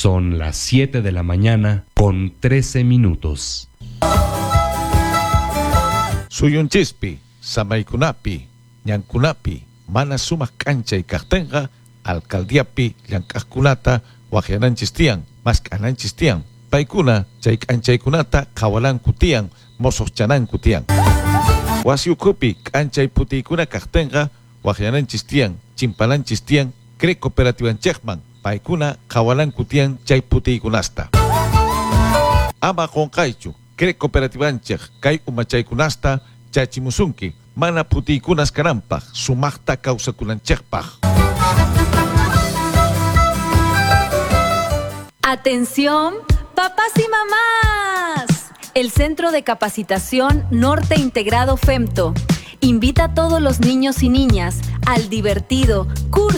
Son las 7 de la mañana con 13 minutos. Suyun chispi, samaykunapi, ñankunapi, mana sumas cancha y cartenga, alcaldiapi, llankaskunata, wajiananchis tiyan, maskananchis tiyan. Paikuna, chay canchaykunata, kawalan kutiyan, mozos chanan kutiyan. Wasiukupi, cancha y putikuna cartenga, wajiananchis tiyan, chimpalanchis tiyan, cree cooperativan chekman, paikuna, kawalan kutiyan, chay putikunasta. Ama konkaichu, cree cooperativan chek, kay umachaykunasta, chachimusunki, mana putikunas karampaj, sumaqta kawsakunanchekpaj. ¡Atención, papás y mamás! El Centro de Capacitación Norte Integrado FEMTO invita a todos los niños y niñas al divertido curso